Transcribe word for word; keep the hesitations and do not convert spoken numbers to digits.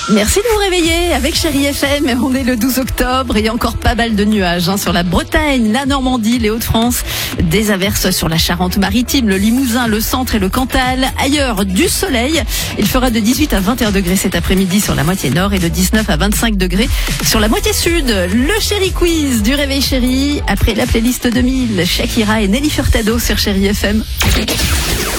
Merci de vous réveiller avec Chérie F M. On est le douze octobre et il y a encore pas mal de nuages hein, sur la Bretagne, la Normandie, les Hauts-de-France. Des averses sur la Charente-Maritime, le Limousin, le centre et le Cantal. Ailleurs, du soleil. Il fera de dix-huit à vingt et un degrés cet après-midi sur la moitié nord et de dix-neuf à vingt-cinq degrés sur la moitié sud. Le Chérie Quiz du Réveil Chérie. Après la playlist deux mille, Shakira et Nelly Furtado sur Chérie F M.